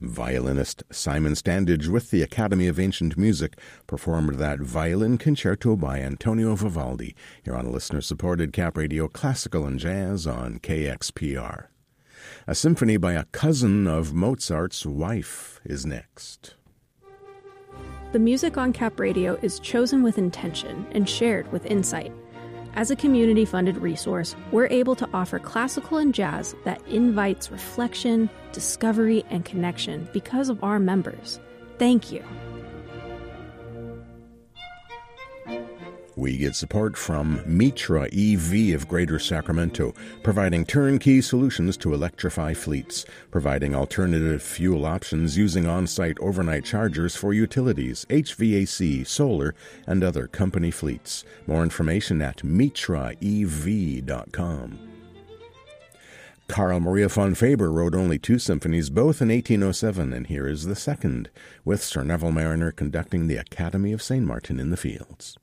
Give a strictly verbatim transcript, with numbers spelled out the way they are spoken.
Violinist Simon Standage with the Academy of Ancient Music performed that violin concerto by Antonio Vivaldi here on listener-supported Cap Radio Classical and Jazz on K X P R. A symphony by a cousin of Mozart's wife is next. The music on Cap Radio is chosen with intention and shared with insight. As a community-funded resource, we're able to offer classical and jazz that invites reflection, discovery, and connection because of our members. Thank you. We get support from Mitra E V of Greater Sacramento, providing turnkey solutions to electrify fleets, providing alternative fuel options using on-site overnight chargers for utilities, H V A C, solar, and other company fleets. More information at mitra e v dot com. Carl Maria von Faber wrote only two symphonies, both in eighteen oh seven, and here is the second, with Sir Neville Mariner conducting the Academy of Saint Martin in the Fields.